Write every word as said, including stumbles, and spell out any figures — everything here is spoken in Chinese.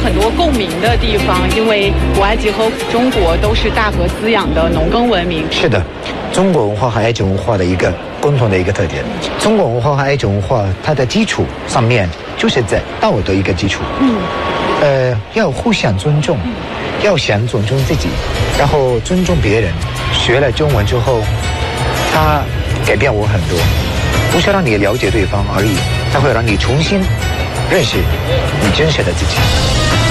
很多共鸣的地方，因为古埃及和中国都是大河滋养的农耕文明。 是的，中国文化和埃及文化的一个共同的一个特点。中国文化和埃及文化它的基础上面就是在道德一个基础。嗯。呃，要互相尊重，要想尊重自己，然后尊重别人。学了中文之后，它改变我很多，不是让你了解对方而已，它会让你重新认识你真实的自己。